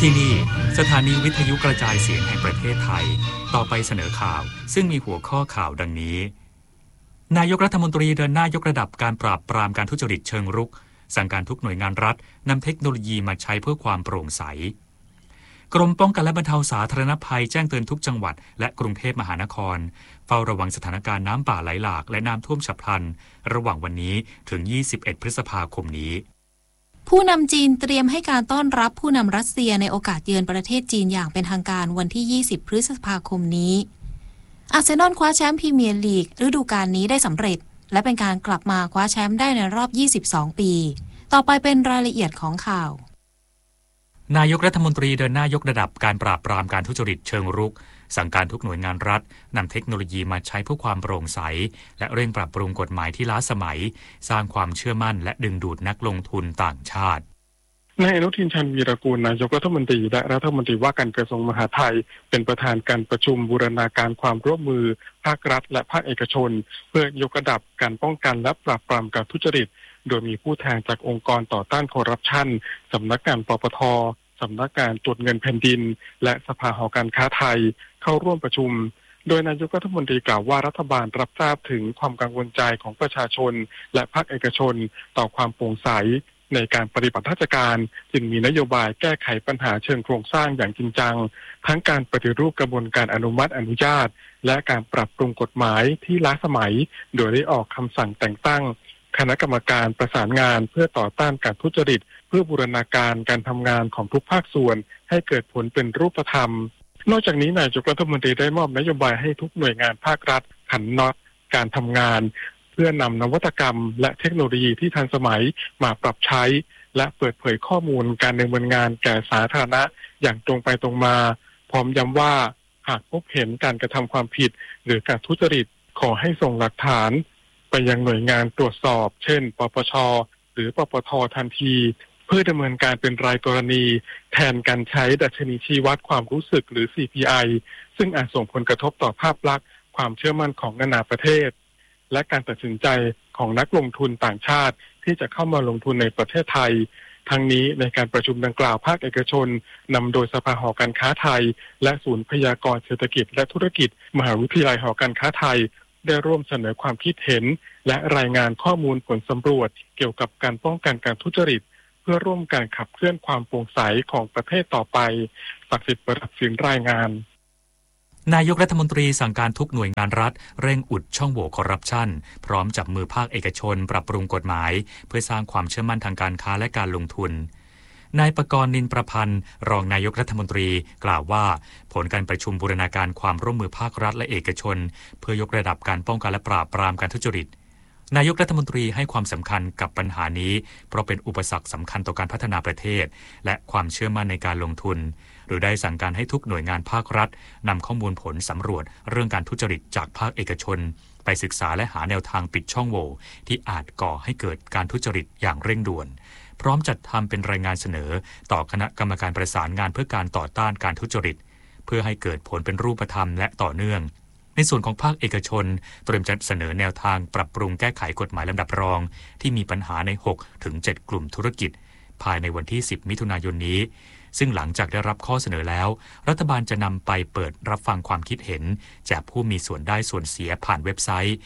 ที่นี่สถานีวิทยุกระจายเสียงแห่งประเทศไทยต่อไปเสนอข่าวซึ่งมีหัวข้อข่าวดังนี้นายกรัฐมนตรีเดินหน้ายกระดับการปราบปรามการทุจริตเชิงรุกสั่งการทุกหน่วยงานรัฐนำเทคโนโลยีมาใช้เพื่อความโปร่งใสกรมป้องกันและบรรเทาสาธารณภัยแจ้งเตือนทุกจังหวัดและกรุงเทพมหานครเฝ้าระวังสถานการณ์น้ำป่าไหลหลากและน้ำท่วมฉับพลันระหว่างวันนี้ถึง21พฤษภาคมนี้ผู้นำจีนเตรียมให้การต้อนรับผู้นำรัสเซียในโอกาสเยือนประเทศจีนอย่างเป็นทางการวันที่20พฤษภาคมนี้อาร์เซนอลคว้าแชมป์พรีเมียร์ลีกฤดูกาลนี้ได้สำเร็จและเป็นการกลับมาคว้าแชมป์ได้ในรอบ22ปีต่อไปเป็นรายละเอียดของข่าวนายกรัฐมนตรีเดินหน้ายกระดับการปราบปรามการทุจริตเชิงรุกสั่งการทุกหน่วยงานรัฐนำเทคโนโลยีมาใช้เพื่อความโปร่งใสและเร่งปรับปรุงกฎหมายที่ล้าสมัยสร้างความเชื่อมั่นและดึงดูดนักลงทุนต่างชาตินายอนุทินชาญวีรกูลนายกรัฐมนตรีและรัฐมนตรีว่าการกระทรวงมหาดไทยเป็นประธานการประชุมบูรณาการความร่วมมือภาครัฐและภาคเอกชนเพื่อยกระดับการป้องกันและปราบปรามการทุจริตโดยมีผู้แทนจากองค์กรต่อต้านคอร์รัปชันสำนักงานปปท.สำนักงานตรวจเงินแผ่นดินและสภาหอการค้าไทยเข้าร่วมประชุมโดยนายกรัฐมนตรีกล่าวว่ารัฐบาลรับทราบถึงความกังวลใจของประชาชนและภาคเอกชนต่อความโปร่งใสในการปฏิบัติราชการจึงมีนโยบายแก้ไขปัญหาเชิงโครงสร้างอย่างจริงจังทั้งการปฏิรูปกระบวนการอนุมัติอนุญาตและการปรับปรุงกฎหมายที่ล้าสมัยโดยได้ออกคำสั่งแต่งตั้งคณะกรรมการประสานงานเพื่อต่อต้านการทุจริตเพื่อบูรณาการการทำงานของทุกภาคส่วนให้เกิดผลเป็นรูปธรรมนอกจากนี้นายกรัฐมนตรีได้มอบนโยบายให้ทุกหน่วยงานภาครัฐขันน็อตการทำงานเพื่อนำนวัตกรรมและเทคโนโลยีที่ทันสมัยมาปรับใช้และเปิดเผยข้อมูลการดำเนินงานแก่สาธารณะอย่างตรงไปตรงมาพร้อมย้ำว่าหากพบเห็นการกระทำความผิดหรือการทุจริตขอให้ส่งหลักฐานไปยังหน่วยงานตรวจสอบเช่นปปช.หรือปปท.ทันทีเพื่อดำเนินการเป็นรายกรณีแทนการใช้ดัชนีชี้วัดความรู้สึกหรือ CPI ซึ่งอาจส่งผลกระทบต่อภาพลักษณ์ความเชื่อมั่นของนานาประเทศและการตัดสินใจของนักลงทุนต่างชาติที่จะเข้ามาลงทุนในประเทศไทยทั้งนี้ในการประชุมดังกล่าวภาคเอกชนนำโดยสภาหอการค้าไทยและศูนย์พยากรณ์เศรษฐกิจและธุรกิจมหาวิทยาลัยหอการค้าไทยได้ร่วมเสนอความคิดเห็นและรายงานข้อมูลผลสำรวจเกี่ยวกับการป้องกันการทุจริตเพื่อร่วมกันขับเคลื่อนความโปร่งใสของประเทศต่อไปศักดิ์สิทธิ์ประดับศิลป์รายงานนายกรัฐมนตรีสั่งการทุกหน่วยงานรัฐเร่งอุดช่องโหว่คอร์รัปชันพร้อมจับมือภาคเอกชนปรับปรุงกฎหมายเพื่อสร้างความเชื่อมั่นทางการค้าและการลงทุนนายปกรณ์ นินประพันธ์รองนายกรัฐมนตรีกล่าวว่าผลการประชุมบูรณาการความร่วมมือภาครัฐและเอกชนเพื่อยกระดับการป้องกันและปราบปรามการทุจริตนายกรัฐมนตรีให้ความสำคัญกับปัญหานี้เพราะเป็นอุปสรรคสำคัญต่อการพัฒนาประเทศและความเชื่อมั่นในการลงทุนหรือได้สั่งการให้ทุกหน่วยงานภาครัฐนำข้อมูลผลสำรวจเรื่องการทุจริตจากภาคเอกชนไปศึกษาและหาแนวทางปิดช่องโหว่ที่อาจก่อให้เกิดการทุจริตอย่างเร่งด่วนพร้อมจัดทำเป็นรายงานเสนอต่อคณะกรรมการประสานงานเพื่อการต่อต้านการทุจริตเพื่อให้เกิดผลเป็นรูปธรรมและต่อเนื่องในส่วนของภาคเอกชนเตรียมจะเสนอแนวทางปรับปรุงแก้ไขกฎหมายลำดับรองที่มีปัญหาใน 6-7 กลุ่มธุรกิจภายในวันที่10มิถุนายนนี้ซึ่งหลังจากได้รับข้อเสนอแล้วรัฐบาลจะนำไปเปิดรับฟังความคิดเห็นจากผู้มีส่วนได้ส่วนเสียผ่านเว็บไซต์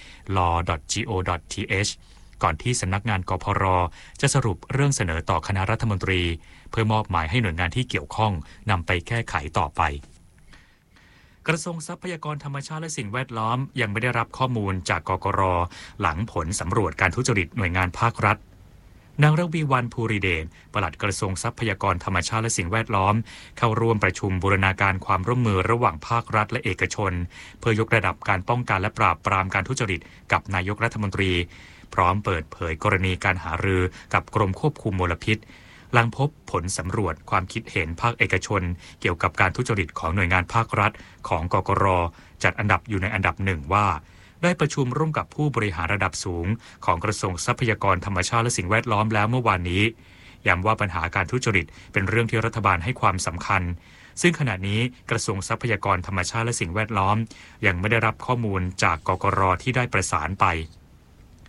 law.go.th ก่อนที่สำนักงานกพร.จะสรุปเรื่องเสนอต่อคณะรัฐมนตรีเพื่อมอบหมายให้หน่วยงานที่เกี่ยวข้องนำไปแก้ไขต่อไปกระทรวงทรัพยากรธรรมชาติและสิ่งแวดล้อมยังไม่ได้รับข้อมูลจากกกร.หลังผลสำรวจการทุจริตหน่วยงานภาครัฐนางระวีวรรณ ภูริเดชปลัดกระทรวงทรัพยากรธรรมชาติและสิ่งแวดล้อมเข้าร่วมประชุมบูรณาการความร่วมมือระหว่างภาครัฐและเอกชนเพื่อยกระดับการป้องกันและปราบปรามการทุจริตกับนายกรัฐมนตรีพร้อมเปิดเผยกรณีการหารือกับกรมควบคุมมลพิษหลังพบผลสำรวจความคิดเห็นภาคเอกชนเกี่ยวกับการทุจริตของหน่วยงานภาครัฐของกกร.จัดอันดับอยู่ในอันดับหนึ่งว่าได้ประชุมร่วมกับผู้บริหารระดับสูงของกระทรวงทรัพยากรธรรมชาติและสิ่งแวดล้อมแล้วเมื่อวานนี้ย้ำว่าปัญหาการทุจริตเป็นเรื่องที่รัฐบาลให้ความสำคัญซึ่งขณะนี้กระทรวงทรัพยากรธรรมชาติและสิ่งแวดล้อมยังไม่ได้รับข้อมูลจากกกร.ที่ได้ประสานไป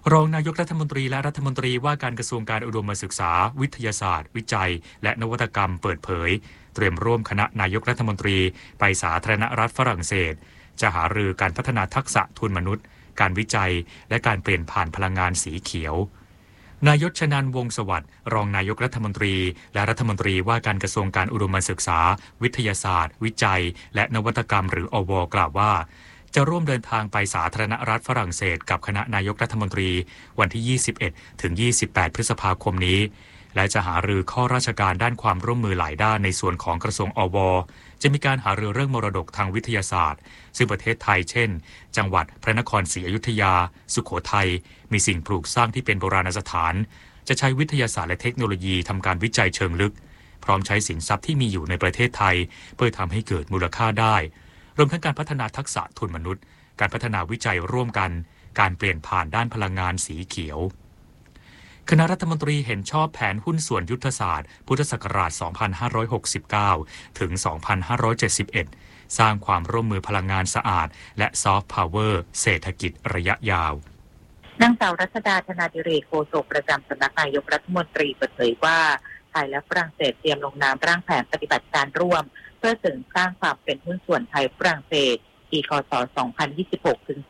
รองนายกรัฐมนตรีและรัฐมนตรีว่าการกระทรวงการอุดมศึกษาวิทยาศาสตร์วิจัยและนวัตกรรมเปิดเผยเตรียมร่วมคณะนายกรัฐมนตรีไปสาธารณรัฐฝรั่งเศสจะหารือการพัฒนาทักษะทุนมนุษย์การวิจัยและการเปลี่ยนผ่านพลังงานสีเขียวนายชนันท์ วงศ์สวัสดิ์รองนายกรัฐมนตรีและรัฐมนตรีว่าการกระทรวงการอุดมศึกษาวิทยาศาสตร์วิจัยและนวัตกรรมหรืออว.กล่าวว่าจะร่วมเดินทางไปสาธารณรัฐฝรั่งเศสกับคณะนายกรัฐมนตรีวันที่ 21 ถึง 28 พฤษภาคมนี้และจะหารือข้อราชการด้านความร่วมมือหลายด้านในส่วนของกระทรวงอว.จะมีการหารือเรื่องมรดกทางวิทยาศาสตร์ซึ่งประเทศไทยเช่นจังหวัดพระนครศรีอยุธยาสุโขทัยมีสิ่งปลูกสร้างที่เป็นโบราณสถานจะใช้วิทยาศาสตร์และเทคโนโลยีทำการวิจัยเชิงลึกพร้อมใช้สินทรัพย์ที่มีอยู่ในประเทศไทยเพื่อทำให้เกิดมูลค่าได้รวมทั้งการพัฒนาทักษะทุนมนุษย์การพัฒนาวิจัยร่วมกันการเปลี่ยนผ่านด้านพลังงานสีเขียวคณะรัฐมนตรีเห็นชอบแผนหุ้นส่วนยุทธศาสตร์พุทธศักราช 2569 ถึง 2571 สร้างความร่วมมือพลังงานสะอาดและซอฟต์พาวเวอร์เศรษฐกิจระยะยาวนางสาวรัชดา ธนาดิเรก โฆษกประจำสำนักนายกรัฐมนตรีเปิดเผยว่าไทยและฝรั่งเศสเตรียมลงนามร่างแผนปฏิบัติการร่วมเพื่อเสริมสร้างความเป็นหุ้นส่วนไทยฝรั่งเศสปีคศ 2026 ถึง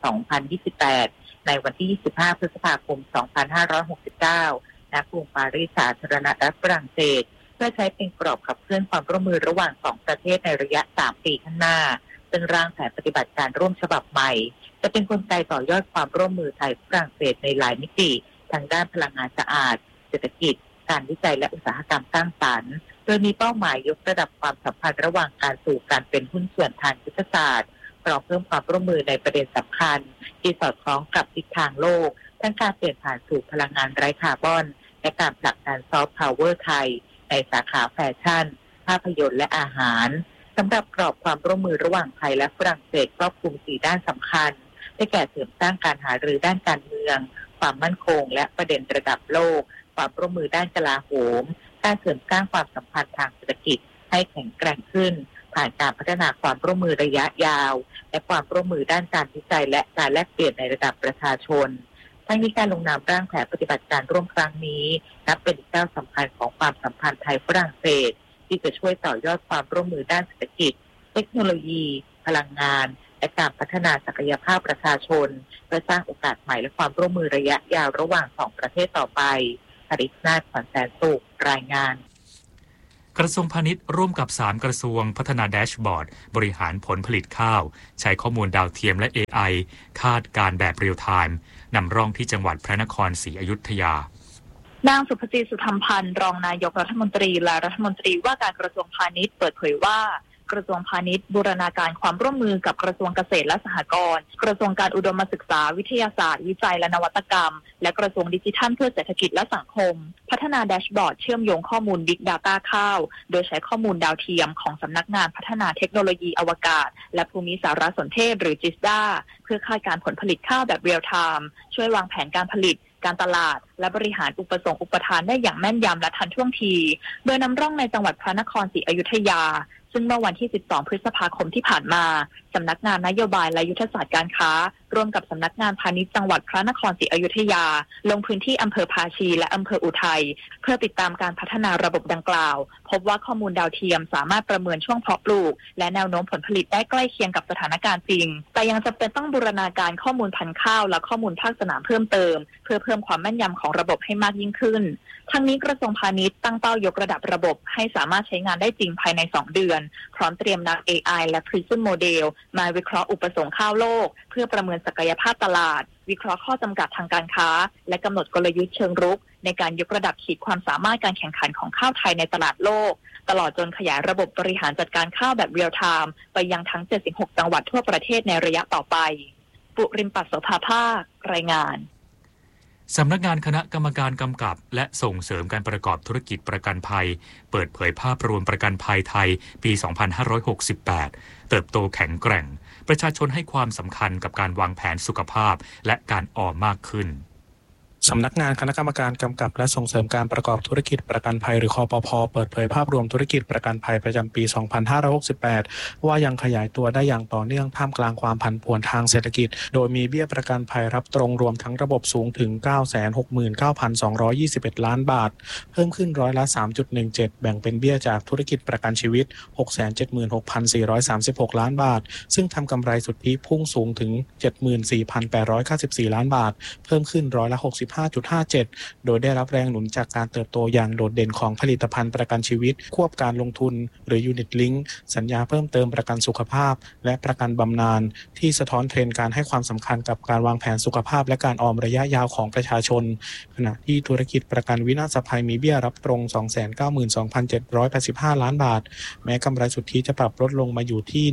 2028 ในวันที่ 25 พฤษภาคม 2569 ณ กรุงปารีสสาธารณรัฐฝรั่งเศสเพื่อใช้เป็นกรอบขับเคลื่อนความร่วมมือระหว่าง2ประเทศในระยะ 3 ปีข้างหน้าซึ่งร่างแผนปฏิบัติการร่วมฉบับใหม่จะเป็นกลไกต่อยอดความร่วมมือไทยฝรั่งเศสในหลายมิติทางด้านพลังงานสะอาดเศรษฐกิจการวิจัยและอุตสาหกรรมสร้างสรรค์โดยมีเป้าหมายยกระดับความสัมพันธ์ระหว่างการสู่การเป็นหุ้นส่วนทางยุทธศาสตร์พร้อมเพิ่มความร่วมมือในประเด็นสำคัญที่สอดคล้องกับทิศทางโลกทั้งการเปลี่ยนผ่านสู่พลังงานไร้คาร์บอนและการผลักดันซอฟต์พาวเวอร์ไทยในสาขาแฟชั่นภาพยนตร์และอาหารสำหรับกรอบความร่วมมือระหว่างไทยและฝรั่งเศสครอบคลุม4ด้านสำคัญได้แก่เสริมสร้างการหารือด้านการเมืองความมั่นคงและประเด็นระดับโลกความร่วมมือด้านกลาโหมการเสริมสร้างความสัมพันธ์ทางเศรษฐกิจให้แข็งแกร่งขึ้นผ่านการพัฒนาความร่วมมือระยะยาวและความร่วมมือด้านการวิจัยและการแลกเปลี่ยนในระดับประชาชนทั้งนี้การลงนามร่างแผนปฏิบัติการร่วมครั้งนี้นับเป็นก้าวสำคัญของความสัมพันธ์ไทยฝรั่งเศสที่จะช่วยต่อยอดความร่วมมือด้านเศรษฐกิจเทคโนโลยีพลังงานและการพัฒนาศักยภาพประชาชนเพื่อสร้างโอกาสใหม่และความร่วมมือระยะยาวระหว่าง2ประเทศต่อไปภริษนาถ ขวัญแสนสุขรายงานกระทรวงพาณิชย์ร่วมกับ3กระทรวงพัฒนาแดชบอร์ดบริหารผลผลิตข้าวใช้ข้อมูลดาวเทียมและ AI คาดการแบบเรียลไทม์นำร่องที่จังหวัดพระนครศรีอยุธยานางสุภจี สุธรรมพันธ์รองนายกรัฐมนตรีและรัฐมนตรีว่าการกระทรวงพาณิชย์เปิดเผยว่ากระทรวงพาณิชย์บูรณาการความร่วมมือกับกระทรวงเกษตรและสหกรณ์กระทรวงการอุดมศึกษาวิทยาศาสตร์วิจัยและนวัตกรรมและกระทรวงดิจิทัลเพื่อเศรษฐกิจและสังคมพัฒนาแดชบอร์ดเชื่อมโยงข้อมูล Big Data ข้าวโดยใช้ข้อมูลดาวเทียมของสำนักงานพัฒนาเทคโนโลยีอวกาศและภูมิสารสนเทศหรือ JISDA เพื่อคาดการณ์ผลผลิตข้าวแบบเรียลไทม์ช่วยวางแผนการผลิตการตลาดและบริหารอุปสงค์อุปทานได้อย่างแม่นยำและทันท่วงทีโดยนำร่องในจังหวัดพระนครศรีอยุธยาซึ่งเมื่อวันที่ 12 พฤษภาคมที่ผ่านมาสำนักงานนโยบายและยุทธศาสตร์การค้าร่วมกับสำนักงานพาณิชย์จังหวัดพระนครศรีอยุธยาลงพื้นที่อำเภอภาชีและอำเภออุทัยเพื่อติดตามการพัฒนาระบบดังกล่าวพบว่าข้อมูลดาวเทียมสามารถประเมินช่วงเพาะปลูกและแนวโน้มผลผลิตได้ใกล้เคียงกับสถานการณ์จริงแต่ยังจำเป็นต้องบูรณาการข้อมูลพันธุ์ข้าวและข้อมูลภาคสนามเพิ่มเติมเพื่อเพิ่มความแม่นยำของระบบให้มากยิ่งขึ้นทั้งนี้กระทรวงพาณิชย์ตั้งเป้ายกระดับระบบให้สามารถใช้งานได้จริงภายใน2เดือนพร้อมเตรียมนำ AI และ Prism Model มาวิเคราะห์อุปสงค์ข้าวโลกเพื่อประเมินศักยภาพตลาดวิเคราะห์ข้อจำกัดทางการค้าและกำหนดกลยุทธ์เชิงรุกในการยกระดับขีดความสามารถการแข่งขันของข้าวไทยในตลาดโลกตลอดจนขยายระบบบริหารจัดการข้าวแบบเรียลไทม์ไปยังทั้ง76จังหวัดทั่วประเทศในระยะต่อไปปุริมปัสโสภาภาครายงานสำนักงานคณะกรรมการกำกับและส่งเสริมการประกอบธุรกิจประกันภัยเปิดเผยภาพรวมประกันภัยไทยปี 2568 เติบโตแข็งแกร่งประชาชนให้ความสำคัญกับการวางแผนสุขภาพและการออมมากขึ้นสำนักงานคณะกรรมการกำกับและส่งเสริมการประกอบธุรกิจประกันภัยหรือคปภ.เปิดเผยภาพรวมธุรกิจประกันภัยประจำปี 2568 ว่ายังขยายตัวได้อย่างต่อเนื่องท่ามกลางความผันผวนทางเศรษฐกิจโดยมีเบี้ยประกันภัยรับตรงรวมทั้งระบบสูงถึง 969,221 ล้านบาทเพิ่มขึ้นร้อยละ 3.17 แบ่งเป็นเบี้ยจากธุรกิจประกันชีวิต 676,436 ล้านบาทซึ่งทำกำไรสุทธิพุ่งสูงถึง 74,894 ล้านบาทเพิ่มขึ้นร้อยละ 65.57 โดยได้รับแรงหนุนจากการเติบโตอย่างโดดเด่นของผลิตภัณฑ์ประกันชีวิตควบการลงทุนหรือ Unit Link สัญญาเพิ่มเติมประกันสุขภาพและประกันบำนาญที่สะท้อนเทรนด์การให้ความสำคัญกับการวางแผนสุขภาพและการออมระยะยาวของประชาชนขณะที่ธุรกิจประกันวินาศภัยมีเบี้ยรับตรง 292,785 ล้านบาทแม้กำไรสุทธิจะปรับลดลงมาอยู่ที่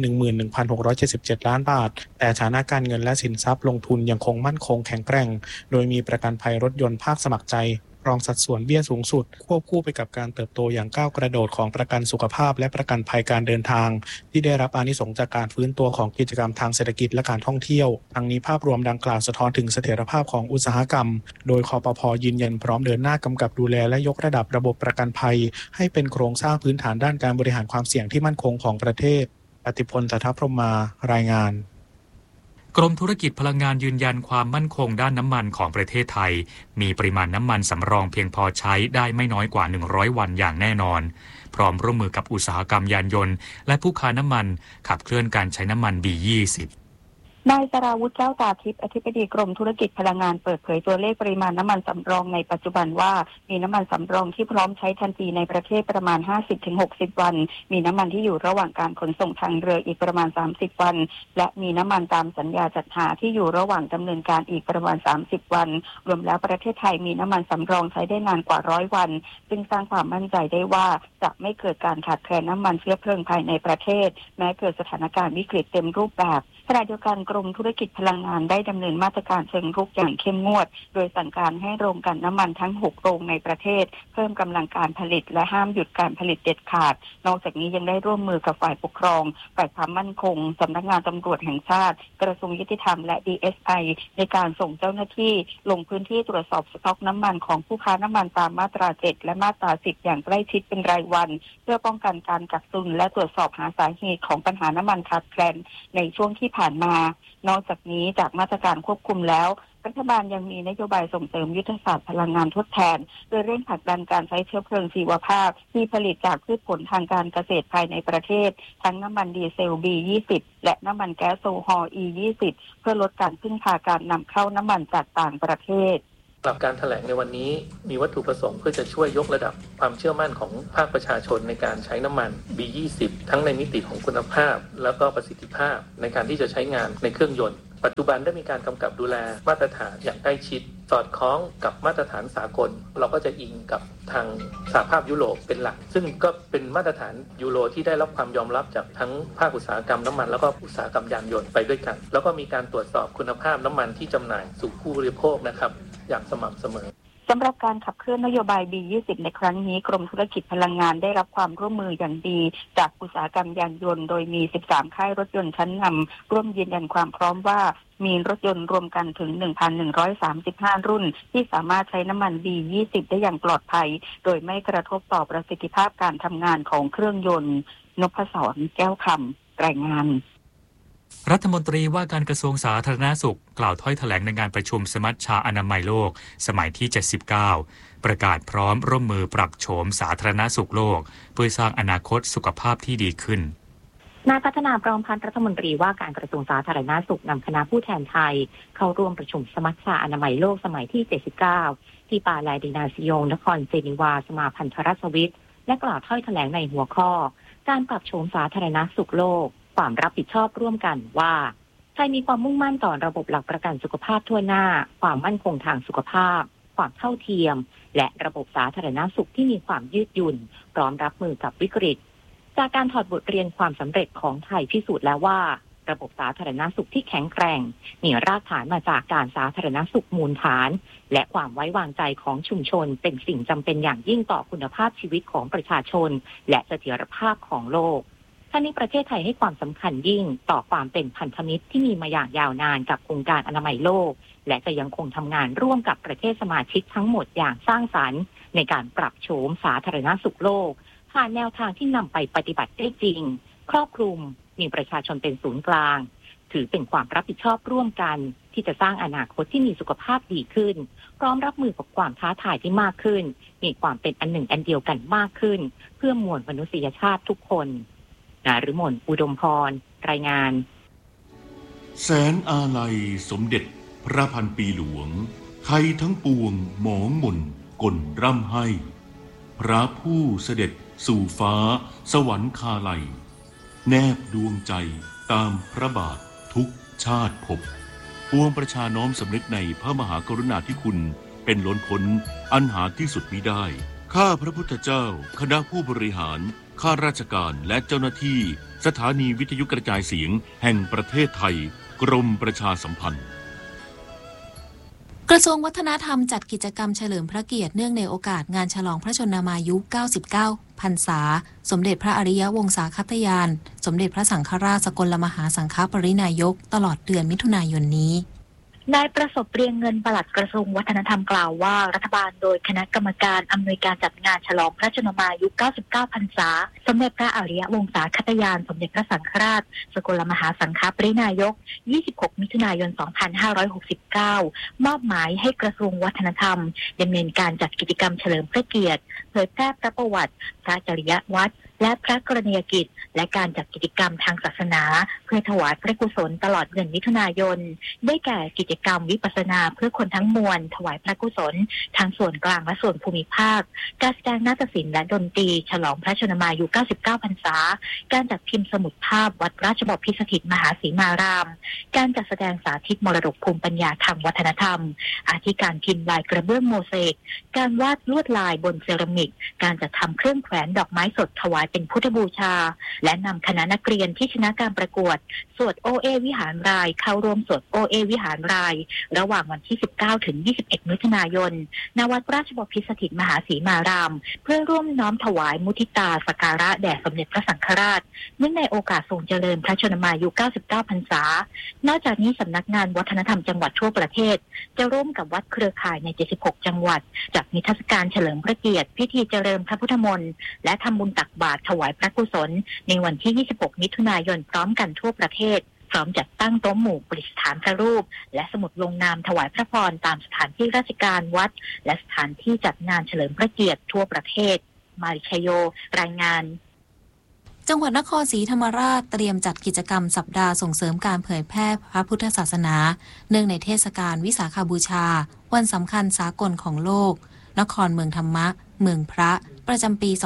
11,677 ล้านบาทแต่ฐานะการเงินและสินทรัพย์ลงทุนยังคงมั่นคงแข็งแกร่งโดยมีประกันภัยรถยนต์ภาคสมัครใจรองสัดส่วนเบี้ยสูงสุดควบคู่ไปกับการเติบโตอย่างก้าวกระโดดของประกันสุขภาพและประกันภัยการเดินทางที่ได้รับอานิสงส์จากการฟื้นตัวของกิจกรรมทางเศรษฐกิจและการท่องเที่ยวทั้งนี้ภาพรวมดังกล่าวสะท้อนถึงเสถียรภาพของอุตสาหกรรมโดยคปภ.ยืนยันพร้อมเดินหน้ากำกับดูแลและยกระดับระบบประกันภัยให้เป็นโครงสร้างพื้นฐานด้านการบริหารความเสี่ยงที่มั่นคงของประเทศปฏิพล สัทธพรหมารายงานกรมธุรกิจพลังงานยืนยันความมั่นคงด้านน้ำมันของประเทศไทยมีปริมาณน้ำมันสำรองเพียงพอใช้ได้ไม่น้อยกว่า100วันอย่างแน่นอนพร้อมร่วมมือกับอุตสาหกรรมยานยนต์และผู้ค้าน้ำมันขับเคลื่อนการใช้น้ำมัน B20 นายสราวุฒิเจ้าตาทิพย์อธิบดีกรมธุรกิจพลังงานเปิดเผยตัวเลขปริมาณน้ำมันสำรองในปัจจุบันว่ามีน้ำมันสำรองที่พร้อมใช้ทันทีในประเทศประมาณ 50-60 วันมีน้ำมันที่อยู่ระหว่างการขนส่งทางเรืออีกประมาณ30วันและมีน้ำมันตามสัญญาจัดหาที่อยู่ระหว่างดำเนินการอีกประมาณ30วันรวมแล้วประเทศไทยมีน้ำมันสำรองใช้ได้นานกว่า100วันซึ่งสร้างความมั่นใจได้ว่าจะไม่เกิดการขาดแคลนน้ำมันเชื้อเพลิงภายในประเทศแม้เกิดสถานการณ์วิกฤตเต็มรูปแบบขณะเดียวกันกรมธุรกิจพลังงานได้ดำเนินมาตรการเชิงรุกอย่างเข้มงวดโดยสั่งการให้โรงกลั่นน้ำมันทั้ง6โรงในประเทศเพิ่มกำลังการผลิตและห้ามหยุดการผลิตเด็ดขาดนอกจากนี้ยังได้ร่วมมือกับฝ่ายปกครองฝ่ายความมั่นคงสำนักงานตำรวจแห่งชาติกระทรวงยุติธรรมและ DSI ในการส่งเจ้าหน้าที่ลงพื้นที่ตรวจสอบสต็อกน้ำมันของผู้ค้าน้ำมันตามมาตรา7และมาตรา10อย่างใกล้ชิดเป็นรายวันเพื่อป้องกันการกักตุนและตรวจสอบหาสาเหตุของปัญหาน้ำมันขาดแคลนในช่วงที่ผ่านมานอกจากนี้จากมาตรการควบคุมแล้วรัฐบาลยังมีนโยบายส่งเสริมยุทธศาสตร์พลังงานทดแทนโดยเร่งผลักดันการใช้เชื้อเพลิงชีวภาพที่ผลิตจากพืชผลทางการเกษตรภายในประเทศทั้งน้ำมันดีเซล B20 และน้ำมันแก๊สโซฮอล์ E20 เพื่อลดการพึ่งพาการนำเข้าน้ำมันจากต่างประเทศสำหรับการแถลงในวันนี้มีวัตถุประสงค์เพื่อจะช่วยยกระดับความเชื่อมั่นของภาคประชาชนในการใช้น้ำมัน B20 ทั้งในมิติของคุณภาพแล้วก็ประสิทธิภาพในการที่จะใช้งานในเครื่องยนต์ปัจจุบันได้มีการกำกับดูแลมาตรฐานอย่างใกล้ชิดสอดคล้องกับมาตรฐานสากลเราก็จะอิงกับทางสหภาพยุโรปเป็นหลักซึ่งก็เป็นมาตรฐานยูโรที่ได้รับความยอมรับจากทั้งภาคอุตสาหกรรมน้ำมันแล้วก็อุตสาหกรรมยานยนต์ไปด้วยกันแล้วก็มีการตรวจสอบคุณภาพน้ำมันที่จำหน่ายสู่ผู้บริโภคนะครับอย่างสม่ำเสมอสำหรับการขับเคลื่อนนโยบาย B20 ในครั้งนี้กรมธุรกิจพลังงานได้รับความร่วมมืออย่างดีจากอุตสาหกรรมยานยนต์โดยมี13ค่ายรถยนต์ชั้นนำร่วมยืนยันความพร้อมว่ามีรถยนต์รวมกันถึง 1,135 รุ่นที่สามารถใช้น้ำมัน B20 ได้อย่างปลอดภัยโดยไม่กระทบต่อประสิทธิภาพการทำงานของเครื่องยนต์นพศรแก้วคำรายงานรัฐมนตรีว่าการกระทรวงสาธารณสุขกล่าวถ้อยแถลงในงานประชุมสมัชชาอนามัยโลกสมัยที่79ประกาศพร้อมร่วมมือปรับโฉมสาธารณสุขโลกเพื่อสร้างอนาคตสุขภาพที่ดีขึ้นนายพัฒนาพร้อมพันธ์รัฐมนตรีว่าการกระทรวงสาธารณสุขนำคณะผู้แทนไทยเข้าร่วมประชุมสมัชชาอนามัยโลกสมัยที่79ที่ปาลาดินาซิโยงนครเจนีวาสมาพันธรัฐสวิตและกล่าวถ้อยแถลงในหัวข้อการปรับโฉมสาธารณสุขโลกความรับผิดชอบร่วมกันว่าไทยมีความมุ่งมั่นต่อระบบหลักประกันสุขภาพทั่วหน้าความมั่นคงทางสุขภาพความเท่าเทียมและระบบสาธารณสุขที่มีความยืดหยุ่นพร้อมรับมือกับวิกฤตจากการถอดบทเรียนความสำเร็จของไทยพิสูจน์แล้วว่าระบบสาธารณสุขที่แข็งแกร่งมีรากฐานมาจากการสาธารณสุขมูลฐานและความไว้วางใจของชุมชนเป็นสิ่งจำเป็นอย่างยิ่งต่อคุณภาพชีวิตของประชาชนและเสถียรภาพของโลกทั้งนี้ประเทศไทยให้ความสำคัญยิ่งต่อความเป็นพันธมิตรที่มีมาอย่างยาวนานกับองค์การอนามัยโลกและจะยังคงทำงานร่วมกับประเทศสมาชิกทั้งหมดอย่างสร้างสรรค์ในการปรับโฉมสาธารณสุขโลกผ่านแนวทางที่นำไปปฏิบัติได้จริงครอบคลุมมีประชาชนเป็นศูนย์กลางถือเป็นความรับผิดชอบร่วมกันที่จะสร้างอนาคตที่มีสุขภาพดีขึ้นพร้อมรับมือกับความท้าทายที่มากขึ้นมีความเป็นอันหนึ่งอันเดียวกันมากขึ้นเพื่อมวลมนุษยชาติทุกคนนฤมล อุดมพรรายงานแสนอาลัยสมเด็จพระพันปีหลวงไทยทั้งปวงหมองหม่นกลร่ำให้พระผู้เสด็จสู่ฟ้าสวรรคาลัยแนบดวงใจตามพระบาททุกชาติภพปวงประชาน้อมสำนึกในพระมหากรุณาธิคุณเป็นล้นพ้นอันหาที่สุดมิได้ข้าพระพุทธเจ้าคณะผู้บริหารข้าราชการและเจ้าหน้าที่สถานีวิทยุกระจายเสียงแห่งประเทศไทยกรมประชาสัมพันธ์กระทรวงวัฒนธรรมจัดกิจกรรมเฉลิมพระเกียรติเนื่องในโอกาสงานฉลองพระชนมายุ 99 พรรษาสมเด็จพระอริยวงศาคตยานสมเด็จพระสังฆราชสกลมหาสังฆปรินายกตลอดเดือนมิถุนายนนี้นายประสบเรียงเงินปลัดกระทรวงวัฒนธรรมกล่าวว่ารัฐบาลโดยคณะกรรมการอำนวยการจัดงานฉลองพระชนมายุ 99 พรรษาสมเด็จพระอริยวงศาคตยานสมเด็จพระสังฆราชสกลมหาสังฆปรินายก 26 มิถุนายน 2569 มอบหมายให้กระทรวงวัฒนธรรมดำเนินการจัดกิจกรรมเฉลิมพระเกียรติเผยแพร่พระประวัติพระจริยวัตรและพระกรณียกิจและการจัดกิจกรรมทางศาสนาเพื่อถวายพระกุศลตลอดเดือนมิถุนายนได้แก่กิจกรรมวิปัสสนาเพื่อคนทั้งมวลถวายพระกุศลทั้งส่วนกลางและส่วนภูมิภาคการแสดงนาฏศิลป์และดนตรีฉลองพระชนมายุ 99 พรรษาการจัดพิมพ์สมุดภาพวัดราชบพิตรสถิตมหาสีมารามการจัดแสดงสาธิตมรดกภูมิปัญญาทางวัฒนธรรมอาทิการพิมพ์ลายกระเบื้องโมเสกการวาดลวดลายบนเซรามิกการจัดทำเครื่องแขวนดอกไม้สดถวายเป็นพุทธบูชาและนำคณะนักเรียนที่ชนะการประกวดสวดโอเอวิหารรายเข้าร่วมสวดโอเอวิหารรายระหว่างวันที่ 19 ถึง 21 มิถุนายนณวัดราชบพิตรสถิตมหาสีมารามเพื่อร่วมน้อมถวายมุทิตาสักการะแด่สมเด็จพระสังฆราชเนื่องในโอกาสทรงเจริญพระชนมายุ 99 พรรษานอกจากนี้สำนักงานวัฒนธรรมจังหวัดทั่วประเทศจะร่วมกับวัดเครือข่ายใน 76 จังหวัดจัดนิทรรศการเฉลิมพระเกียรติพิธีเจริญพระพุทธมนต์และทำบุญตักบาตรถวายพระกุศลในวันที่ 26 มิถุนายนพร้อมกันทั่วประเทศพร้อมจัดตั้งโต๊ะหมู่ประดิษฐานพระรูปและสมุดลงนามถวายพระพรตามสถานที่ราชการวัดและสถานที่จัดงานเฉลิมพระเกียรติทั่วประเทศมาริชโยรายงานจังหวัดนครศรีธรรมราชเตรียมจัดกิจกรรมสัปดาห์ส่งเสริมการเผยแพร่พระพุทธศาสนาเนื่องในเทศกาลวิสาขบูชาวันสำคัญสากลของโลกนครเมืองธรรมะเมืองพระประจำปี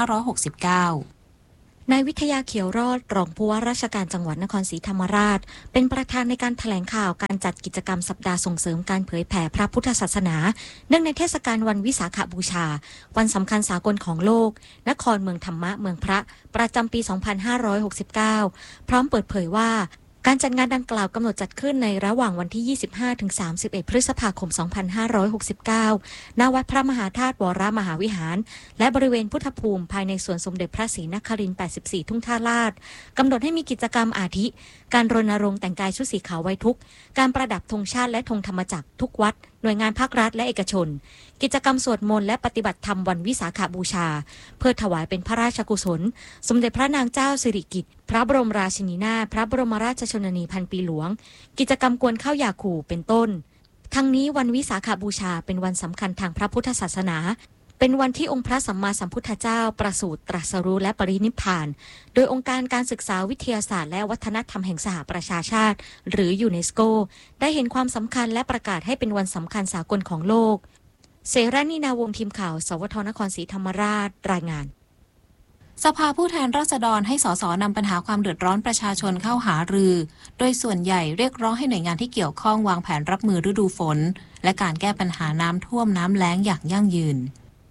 2569 นายวิทยาเขียวรอดรองผู้ว่าราชการจังหวัดนครศรีธรรมราชเป็นประธานในการแถลงข่าวการจัดกิจกรรมสัปดาห์ส่งเสริมการเผยแผ่พระพุทธศาสนาเนื่องในเทศกาลวันวิสาขบูชาวันสำคัญสากลของโลกนครเมืองธรรมะเมืองพระประจำปี 2569 พร้อมเปิดเผยว่าการจัดงานดังกล่าวกำหนดจัดขึ้นในระหว่างวันที่ 25-31 พฤษภาคม 2569 ณ วัดพระมหาธาตุวรมหาวิหารและบริเวณพุทธภูมิภายในสวนสมเด็จพระศรีนครินทร์ 84 ทุ่งท่าลาดกำหนดให้มีกิจกรรมอาทิการรณรงค์แต่งกายชุดสีขาวไว้ทุกข์การประดับธงชาติและธงธรรมจักรทุกวัดหน่วยงานภาครัฐและเอกชนกิจกรรมสวดมนต์และปฏิบัติธรรมวันวิสาขบูชาเพื่อถวายเป็นพระราชกุศลสมเด็จพระนางเจ้าสิริกิติ์พระบรมราชินีนาถพระบรมราชชนนีพันปีหลวงกิจกรรมกวนข้าวยาคูเป็นต้นทั้งนี้วันวิสาขบูชาเป็นวันสำคัญทางพระพุทธศาสนาเป็นวันที่องค์พระสัมมาสัมพุทธเจ้าประสูติตรัสรู้และปรินิพพานโดยองค์การการศึกษาวิทยาศาสตร์และวัฒนธรรมแห่งสหประชาชาติหรือยูเนสโกได้เห็นความสำคัญและประกาศให้เป็นวันสำคัญสากลของโลกเสรานีนาวงศ์ทีมข่าวสวทนครศรีธรรมราชรายงานสภาผู้แทนราษฎรให้สสนำปัญหาความเดือดร้อนประชาชนเข้าหารือโดยส่วนใหญ่เรียกร้องให้หน่วยงานที่เกี่ยวข้องวางแผนรับมือฤดูฝนและการแก้ปัญหาน้ำท่วมน้ำแล้งอย่างยั่งยืน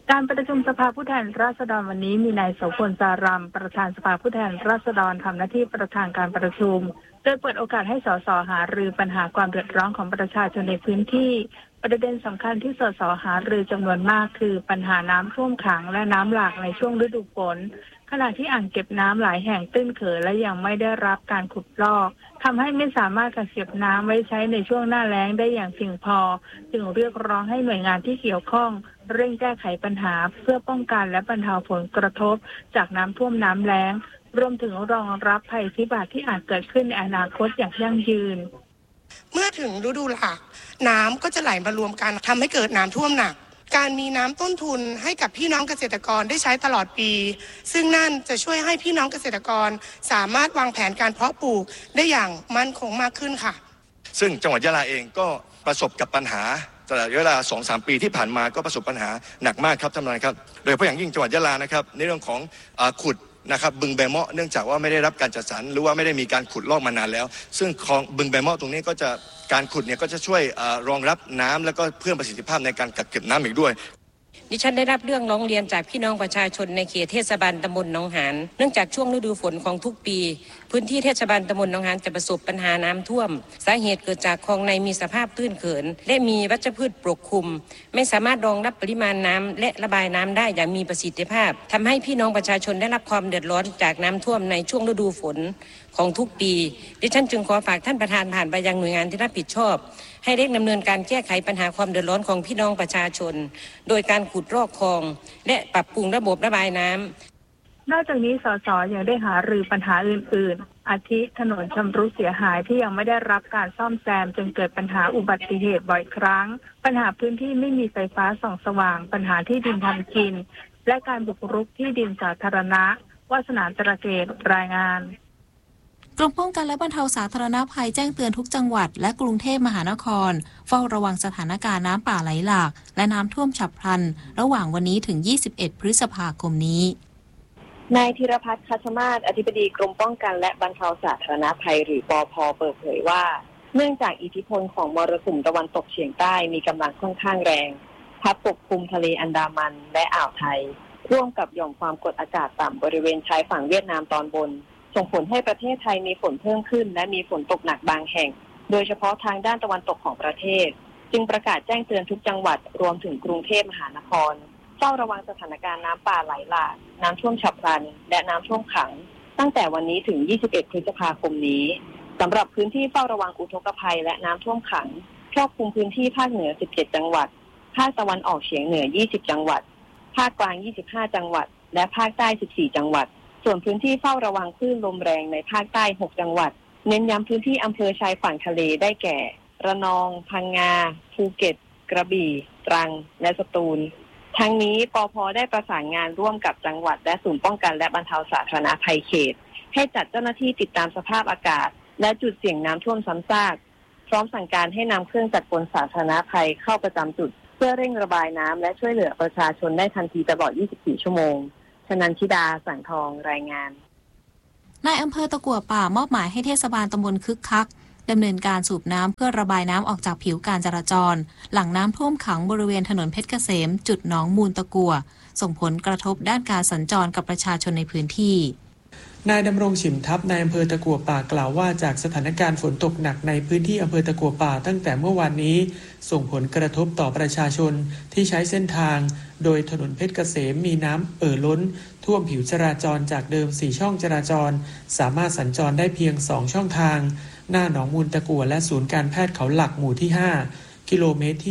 การประชุมสภาผู้แทนราษฎรวันนี้มีนายโสพลจารัมประธานสภาผู้แทนราษฎรทำหน้าที่ประธานการประชุมโดยเปิดโอกาสให้สสหารือปัญหาความเดือดร้อนของประชาชนในพื้นที่ประเด็นสำคัญที่สสหารือจำนวนมากคือปัญหาน้ำท่วมขังและน้ำหลากในช่วงฤดูฝนขณะที่อ่างเก็บน้ำหลายแห่งตื้นเขินและยังไม่ได้รับการขุดลอกทำให้ไม่สามารถกักเก็บน้ำไว้ใช้ในช่วงหน้าแล้งได้อย่างเพียงพอจึงเรียกร้องให้หน่วยงานที่เกี่ยวข้องเร่งแก้ไขปัญหาเพื่อป้องกันและบรรเทาผลกระทบจากน้ำท่วมน้ำแล้งรวมถึงรองรับภัยพิบัติที่อาจเกิดขึ้นในอนาคตอย่างยั่งยืนเมื่อถึงฤดูหลากน้ำก็จะไหลมารวมกันทำให้เกิดน้ำท่วมหนักการมีน้ำต้นทุนให้กับพี่น้องเกษตรกรได้ใช้ตลอดปีซึ่งนั่นจะช่วยให้พี่น้องเกษตรกรสามารถวางแผนการเพาะปลูกได้อย่างมั่นคงมากขึ้นค่ะซึ่งจังหวัดยะลาเองก็ประสบกับปัญหาตลอดเวลา 2-3 ปีที่ผ่านมาก็ประสบปัญหาหนักมากครับท่านประธานครับโดยเฉพาะอย่างยิ่งจังหวัดยะลานะครับในเรื่องของขุดนะครับบึงแบเมาะเนื่องจากว่าไม่ได้รับการจัดสรรหรือว่าไม่ได้มีการขุดลอกมานานแล้วซึ่งคลองบึงแบเมาะตรงนี้ก็จะการขุดเนี่ยก็จะช่วยรองรับน้ำแล้วก็เพิ่มประสิทธิภาพในการกักเก็บน้ำอีกด้วยดิฉันได้รับเรื่องร้องเรียนจากพี่น้องประชาชนในเขตเทศบาลตำบลหนองหานเนื่องจากช่วงฤดูฝนของทุกปีพื้นที่เทศบาลตำบลหนองหานจะประสบปัญหาน้ำท่วมสาเหตุเกิดจากคลองในมีสภาพตื้นเขินและมีวัชพืชปกคลุมไม่สามารถรองรับปริมาณน้ำและระบายน้ำได้อย่างมีประสิทธิภาพทำให้พี่น้องประชาชนได้รับความเดือดร้อนจากน้ำท่วมในช่วงฤดูฝนของทุกปีดิฉันจึงขอฝากท่านประธานผ่านไปยังหน่วยงานที่รับผิดชอบให้เร่งดำเนินการแก้ไขปัญหาความเดือดร้อนของพี่น้องประชาชนโดยการขุดลอกคลองและปรับปรุงระบบระบายน้ำนอกจากนี้สสยังได้หารือปัญหาอื่นๆอาทิถนนชำรุดเสียหายที่ยังไม่ได้รับการซ่อมแซมจนเกิดปัญหาอุบัติเหตุบ่อยครั้งปัญหาพื้นที่ไม่มีไฟฟ้าส่องสว่างปัญหาที่ดินทำกินและการบุกรุกที่ดินสาธารณะวาสนาตระเกตรายงานกรมป้องกันและบรรเทาสาธารณภัยแจ้งเตือนทุกจังหวัดและกรุงเทพมหานครเฝ้าระวังสถานการณ์น้ำป่าไหลหลากและน้ำท่วมฉับพลันระหว่างวันนี้ถึง21พฤษภาคมนี้นายธีรพัฒน์ คัชมาศอธิบดีกรมป้องกันและบรรเทาสาธารณภัยหรือปภ.เปิดเผยว่าเนื่องจากอิทธิพลของมรสุมตะวันตกเฉียงใต้มีกำลังค่อนข้างแรงพัดปกคลุมทะเลอันดามันและอ่าวไทยร่วมกับหย่อมความกดอากาศต่ำบริเวณชายฝั่งเวียดนามตอนบนส่งผลให้ประเทศไทยมีฝนเพิ่มขึ้นและมีฝนตกหนักบางแห่งโดยเฉพาะทางด้านตะวันตกของประเทศจึงประกาศแจ้งเตือนทุกจังหวัดรวมถึงกรุงเทพมหานครเฝ้าระวังสถานการณ์น้ำป่าไหลหลากน้ำท่วมฉับพลันและน้ำท่วมขังตั้งแต่วันนี้ถึง21พฤษภาคมนี้สำหรับพื้นที่เฝ้าระวังอุทกภัยและน้ำท่วมขังครอบคลุมพื้นที่ภาคเหนือ17จังหวัดภาคตะวันออกเฉียงเหนือ20จังหวัดภาคกลาง25จังหวัดและภาคใต้14จังหวัดส่วนพื้นที่เฝ้าระวังคลื่นลมแรงในภาคใต้6จังหวัดเน้นย้ำพื้นที่อำเภอชายฝั่งทะเลได้แก่ระนองพังงาภูเก็ตกระบี่ตรังและสตูลทั้งนี้ปภ.ได้ประสานงานร่วมกับจังหวัดและศูนย์ป้องกันและบรรเทาสาธารณภัยเขตให้จัดเจ้าหน้าที่ติดตามสภาพอากาศและจุดเสี่ยงน้ำท่วมซ้ำซากพร้อมสั่งการให้นำเครื่องจักรกลสาธารณภัยเข้าประจำจุดเพื่อเร่งระบายน้ำและช่วยเหลือประชาชนได้ทันทีตลอด24ชั่วโมงชนันชิดาสังทองรายงานนายอำเภอตะกั่วป่ามอบหมายให้เทศบาลตำบลคึกคักดำเนินการสูบน้ำเพื่อระบายน้ำออกจากผิวการจราจรหลังน้ำท่วมขังบริเวณถนนเพชรเกษมจุดหนองมูลตะกั่วส่งผลกระทบด้านการสัญจรกับประชาชนในพื้นที่นายดำรงฉิมทัพนายอำเภอตะกั่วป่ากล่าวว่าจากสถานการณ์ฝนตกหนักในพื้นที่อำเภอตะกั่วป่าตั้งแต่เมื่อวานนี้ส่งผลกระทบต่อประชาชนที่ใช้เส้นทางโดยถนนเพชรเกษมมีน้ำล้นท่วมผิวจราจรจากเดิม4ช่องจราจรสามารถสัญจรได้เพียง2ช่องทางหน้าหนองมูลตะกั่วและศูนย์การแพทย์เขาหลักหมู่ที่5กิโลเมตรที่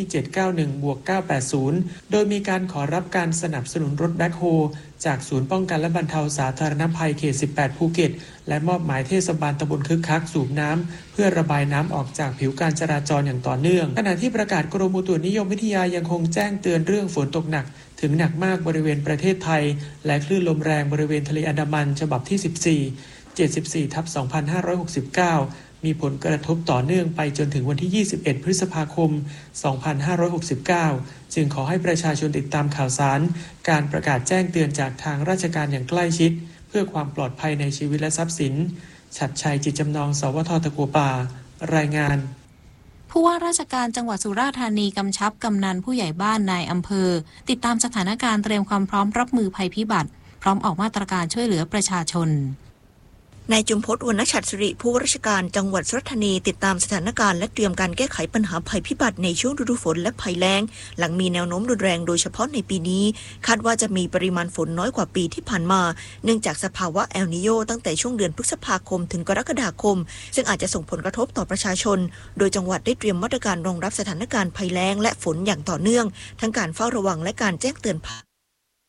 791-980โดยมีการขอรับการสนับสนุนรถแบ็คโฮจากศูนย์ป้องกันและบรรเทาสาธารณภัยเขต18ภูเก็ตและมอบหมายเทศบาลตำบลคึกคักสูบน้ำเพื่อระบายน้ำออกจากผิวการจราจรอย่างต่อเนื่องขณะที่ประกาศกรมอุตุนิยมวิทยายังคงแจ้งเตือนเรื่องฝนตกหนักถึงหนักมากบริเวณประเทศไทยและคลื่นลมแรงบริเวณทะเลอันดามันฉบับที่14/74/2569มีผลกระทบต่อเนื่องไปจนถึงวันที่21พฤษภาคม2569จึงขอให้ประชาชนติดตามข่าวสารการประกาศแจ้งเตือนจากทางราชการอย่างใกล้ชิดเพื่อความปลอดภัยในชีวิตและทรัพย์สินฉัตรชัยจิตจำนองสวท.ตะกั่วป่ารายงานผผู้ว่าราชการจังหวัดสุราษฎร์ธานีกำชับกำนันผู้ใหญ่บ้านนายอำเภอติดตามสถานการณ์เตรียมความพร้อมรับมือภัยพิบัติพร้อมออกมาตรการช่วยเหลือประชาชนนายจุมพจน์ วรรณฉัตรสิริผู้ว่าราชการจังหวัดสุราษฎร์ธานีติดตามสถานการณ์และเตรียมการแก้ไขปัญหาภัยพิบัติในช่วงฤดูฝนและภัยแล้งหลังมีแนวโน้มรุนแรงโดยเฉพาะในปีนี้คาดว่าจะมีปริมาณฝนน้อยกว่าปีที่ผ่านมาเนื่องจากสภาวะเอลนีโญตั้งแต่ช่วงเดือนพฤษภาคมถึงกรกฎาคมซึ่งอาจจะส่งผลกระทบต่อประชาชนโดยจังหวัดได้เตรียมมาตรการรองรับสถานการณ์ภัยแล้งและฝนอย่างต่อเนื่องทั้งการเฝ้าระวังและการแจ้งเตือนภัย